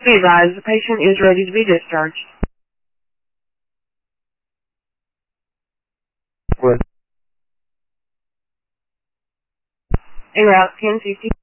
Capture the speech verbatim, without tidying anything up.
Be advised, the patient is ready to be discharged. What? En route ten fifty.